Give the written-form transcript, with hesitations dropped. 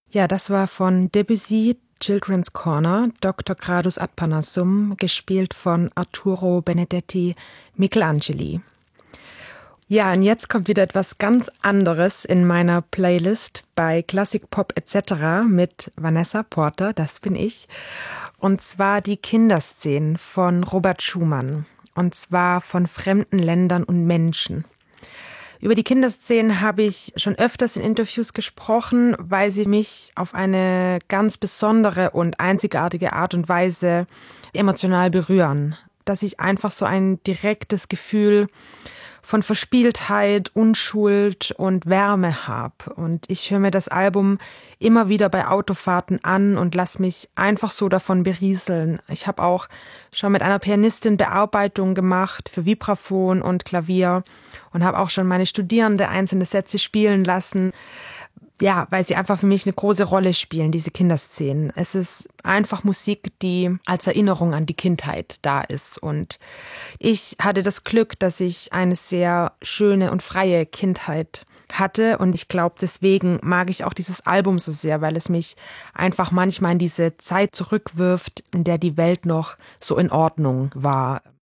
Ja, das war von Debussy Children's Corner, Dr. Gradus ad Parnassum, gespielt von Arturo Benedetti Michelangeli. Ja, und jetzt kommt wieder etwas ganz anderes in meiner Playlist bei Classic Pop etc. mit Vanessa Porter, das bin ich. Und zwar die Kinderszenen von Robert Schumann. Und zwar von fremden Ländern und Menschen. Über die Kinderszenen habe ich schon öfters in Interviews gesprochen, weil sie mich auf eine ganz besondere und einzigartige Art und Weise emotional berühren. Dass ich einfach so ein direktes Gefühl von Verspieltheit, Unschuld und Wärme habe. Und ich höre mir das Album immer wieder bei Autofahrten an und lasse mich einfach so davon berieseln. Ich habe auch schon mit einer Pianistin Bearbeitung gemacht für Vibraphon und Klavier und habe auch schon meine Studierende einzelne Sätze spielen lassen. Ja, weil sie einfach für mich eine große Rolle spielen, diese Kinderszenen. Es ist einfach Musik, die als Erinnerung an die Kindheit da ist. Und ich hatte das Glück, dass ich eine sehr schöne und freie Kindheit hatte. Und ich glaube, deswegen mag ich auch dieses Album so sehr, weil es mich einfach manchmal in diese Zeit zurückwirft, in der die Welt noch so in Ordnung war.